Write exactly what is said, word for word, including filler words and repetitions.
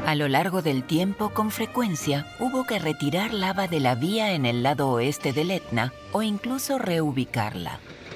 A lo largo del tiempo, con frecuencia, hubo que retirar lava de la vía en el lado oeste del Etna o incluso reubicarla.